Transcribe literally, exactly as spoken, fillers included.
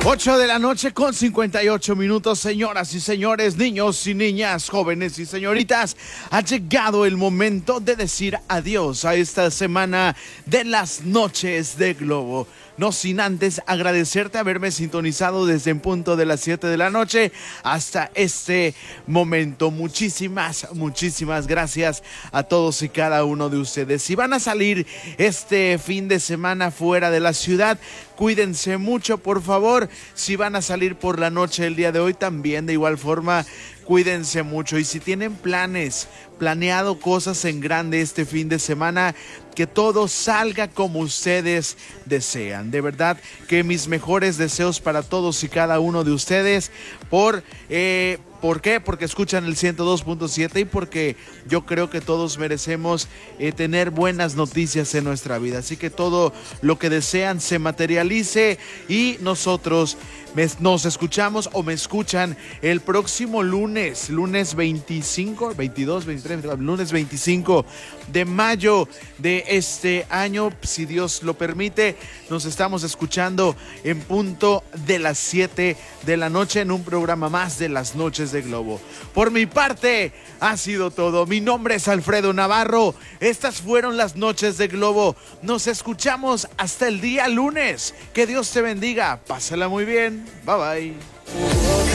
ocho de la noche con cincuenta y ocho minutos, señoras y señores, niños y niñas, jóvenes y señoritas. Ha llegado el momento de decir adiós a esta semana de las noches de Globo. No sin antes agradecerte haberme sintonizado desde en punto de las siete de la noche hasta este momento. Muchísimas, muchísimas gracias a todos y cada uno de ustedes. Si van a salir este fin de semana fuera de la ciudad, cuídense mucho, por favor. Si van a salir por la noche el día de hoy, también de igual forma, cuídense mucho. Y si tienen planes, planeado cosas en grande este fin de semana, que todo salga como ustedes desean. De verdad que mis mejores deseos para todos y cada uno de ustedes. Por, eh, ¿por qué? Porque escuchan el ciento dos punto siete y porque yo creo que todos merecemos eh, tener buenas noticias en nuestra vida. Así que todo lo que desean se materialice y nosotros me, nos escuchamos o me escuchan el próximo lunes, lunes veinticinco, veintidós, veintitrés, lunes veinticinco de mayo de este año, si Dios lo permite. Nos estamos escuchando en punto de las siete de la noche en un programa más de las noches de Globo. Por mi parte ha sido todo. Mi nombre es Alfredo Navarro. Estas fueron las noches de Globo. Nos escuchamos hasta el día lunes. Que Dios te bendiga. Pásala muy bien. Bye bye.